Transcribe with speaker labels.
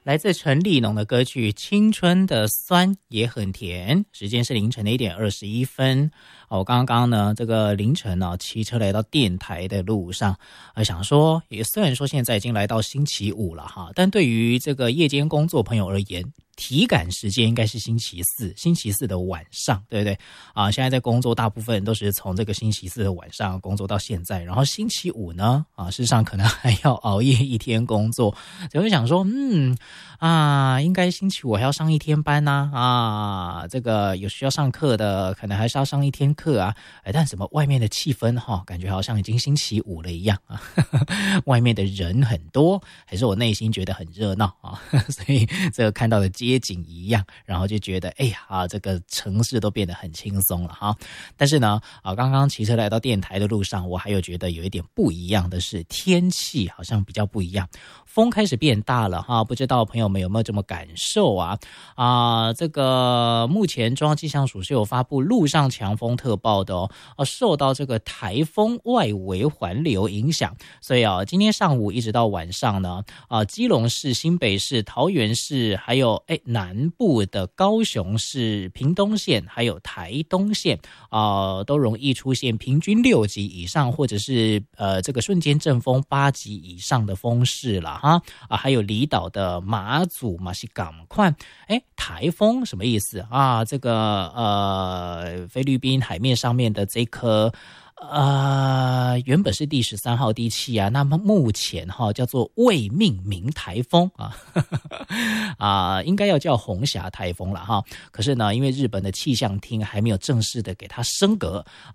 Speaker 1: 来自陈立农的歌曲《青春的酸也很甜》，时间是凌晨的1点21分。我刚刚呢，这个凌晨呢，骑车来到电台的路上，想说，也虽然说现在已经来到星期五了哈，但对于这个夜间工作朋友而言，体感时间应该是星期四的晚上，对不对啊？现在在工作，大部分人都是从这个星期四的晚上工作到现在，然后星期五呢，事实上可能还要熬夜一天工作，所以我想说，应该星期五还要上一天班呐，这个有需要上课的，可能还是要上一天课啊，但怎么外面的气氛感觉好像已经星期五了一样啊，外面的人很多，还是我内心觉得很热闹啊，所以这个看到的街景一样，然后就觉得这个城市都变得很轻松了哈。但是呢，刚刚骑车来到电台的路上，我还有觉得有一点不一样的是，天气好像比较不一样，风开始变大了哈，不知道朋友们有没有这么感受啊？这个目前中央气象署是有发布陆上强风特报的受到这个台风外围环流影响，所以今天上午一直到晚上呢，基隆市、新北市、桃园市，还有南部的高雄市、屏东县，还有台东县都容易出现平均6级以上，或者是这个瞬间阵风8级以上的风势了哈。还有离岛的马祖嘛是赶快台风什么意思啊？这个菲律宾海面上面的这颗原本是第13号地气啊，那么目前叫做未命名台风应该要叫红霞台风了哈。可是呢，因为日本的气象厅还没有正式的给它升格